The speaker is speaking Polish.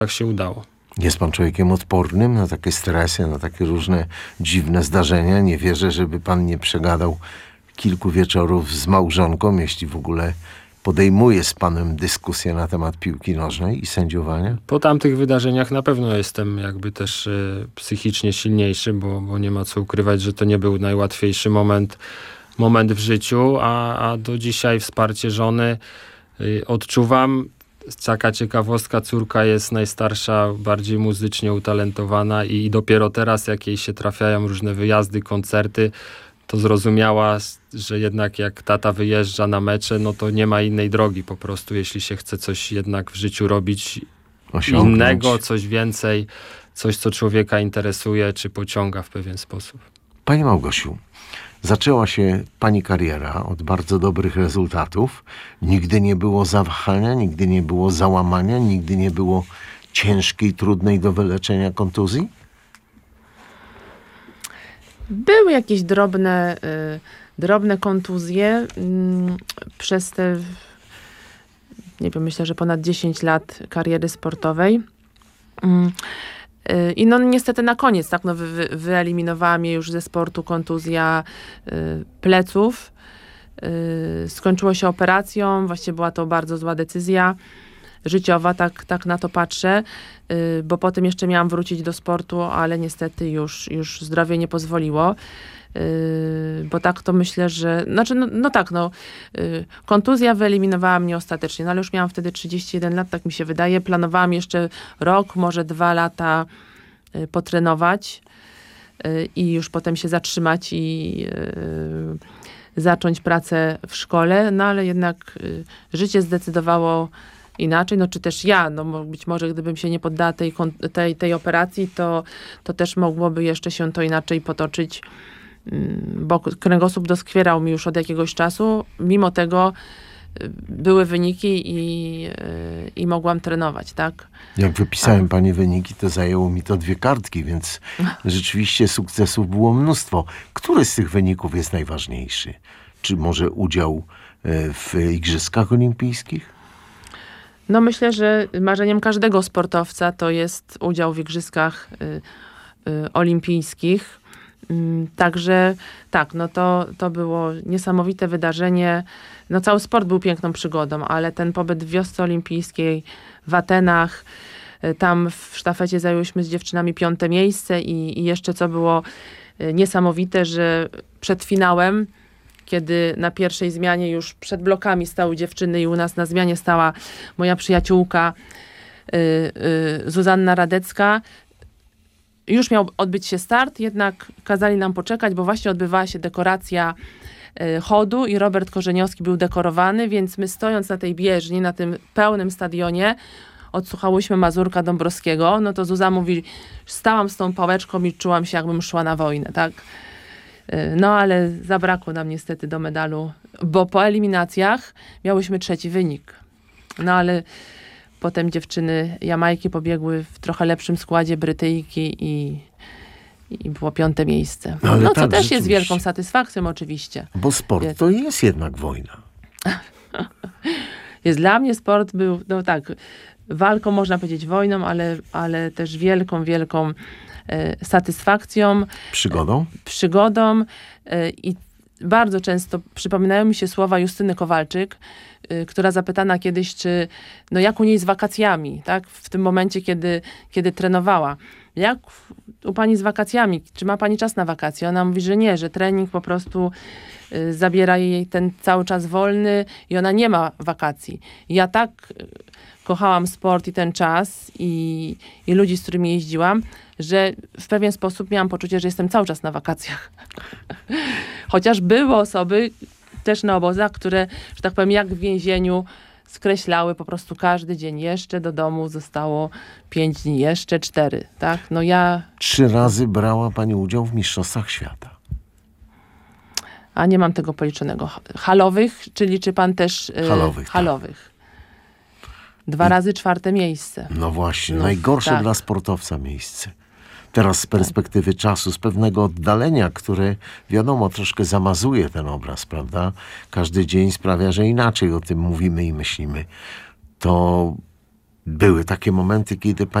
tak się udało. Jest pan człowiekiem odpornym na takie stresy, na takie różne dziwne zdarzenia? Nie wierzę, żeby pan nie przegadał kilku wieczorów z małżonką, jeśli w ogóle podejmuje z panem dyskusję na temat piłki nożnej i sędziowania? Po tamtych wydarzeniach na pewno jestem jakby też psychicznie silniejszy, bo nie ma co ukrywać, że to nie był najłatwiejszy moment w życiu, a do dzisiaj wsparcie żony odczuwam. Taka ciekawostka, córka jest najstarsza, bardziej muzycznie utalentowana i dopiero teraz, jak jej się trafiają różne wyjazdy, koncerty, to zrozumiała, że jednak jak tata wyjeżdża na mecze, no to nie ma innej drogi po prostu, jeśli się chce coś jednak w życiu robić innego, coś więcej, coś, co człowieka interesuje, czy pociąga w pewien sposób. Pani Małgosiu, zaczęła się pani kariera od bardzo dobrych rezultatów. Nigdy nie było zawahania, nigdy nie było załamania, nigdy nie było ciężkiej, trudnej do wyleczenia kontuzji? Były jakieś drobne kontuzje przez te, nie wiem, myślę, że ponad 10 lat kariery sportowej. I no niestety na koniec, tak, no wyeliminowała mnie już ze sportu kontuzja pleców. Skończyło się operacją, właściwie była to bardzo zła decyzja życiowa, tak na to patrzę, bo potem jeszcze miałam wrócić do sportu, ale niestety już zdrowie nie pozwoliło. Bo tak to myślę, że... Znaczy, kontuzja wyeliminowała mnie ostatecznie, no ale już miałam wtedy 31 lat, tak mi się wydaje. Planowałam jeszcze rok, może 2 lata potrenować i już potem się zatrzymać i zacząć pracę w szkole, no ale jednak życie zdecydowało inaczej, no czy też ja, no być może gdybym się nie poddała tej operacji, to też mogłoby jeszcze się to inaczej potoczyć, bo kręgosłup doskwierał mi już od jakiegoś czasu. Mimo tego były wyniki i mogłam trenować, tak? Jak wypisałem pani wyniki, to zajęło mi to 2 kartki, więc rzeczywiście sukcesów było mnóstwo. Który z tych wyników jest najważniejszy? Czy może udział w Igrzyskach Olimpijskich? No myślę, że marzeniem każdego sportowca to jest udział w Igrzyskach Olimpijskich. Także tak, no to było niesamowite wydarzenie. No cały sport był piękną przygodą, ale ten pobyt w wiosce olimpijskiej w Atenach, tam w sztafecie zajęłyśmy z dziewczynami 5. miejsce i jeszcze co było niesamowite, że przed finałem, kiedy na pierwszej zmianie już przed blokami stały dziewczyny i u nas na zmianie stała moja przyjaciółka Zuzanna Radecka, już miał odbyć się start, jednak kazali nam poczekać, bo właśnie odbywała się dekoracja chodu i Robert Korzeniowski był dekorowany, więc my stojąc na tej bieżni, na tym pełnym stadionie, odsłuchałyśmy Mazurka Dąbrowskiego, no to Zuza mówi, stałam z tą pałeczką i czułam się, jakbym szła na wojnę, tak? No ale zabrakło nam niestety do medalu, bo po eliminacjach miałyśmy 3. wynik. No ale potem dziewczyny Jamajki pobiegły w trochę lepszym składzie, Brytyjki i było 5. miejsce. No co tak, też jest wielką satysfakcją oczywiście. Bo sport to jest jednak wojna. Dla mnie sport był, no tak, walką, można powiedzieć wojną, ale też wielką satysfakcją. Przygodą i bardzo często przypominają mi się słowa Justyny Kowalczyk, która zapytana kiedyś, jak u niej z wakacjami, tak? W tym momencie, kiedy trenowała. Jak u pani z wakacjami? Czy ma pani czas na wakacje? Ona mówi, że nie, że trening po prostu zabiera jej ten cały czas wolny i ona nie ma wakacji. Ja tak kochałam sport i ten czas i ludzi, z którymi jeździłam, że w pewien sposób miałam poczucie, że jestem cały czas na wakacjach. Chociaż były osoby też na obozach, które, że tak powiem, jak w więzieniu skreślały po prostu każdy dzień. Jeszcze do domu zostało 5 dni, jeszcze 4, tak? No ja... 3 razy brała pani udział w Mistrzostwach Świata. A nie mam tego policzonego. Halowych, czyli czy pan też... Halowych. 2 razy 4. miejsce. No właśnie, najgorsze dla sportowca miejsce. Teraz z perspektywy czasu, z pewnego oddalenia, które wiadomo troszkę zamazuje ten obraz, prawda? Każdy dzień sprawia, że inaczej o tym mówimy i myślimy. To Były takie momenty, kiedy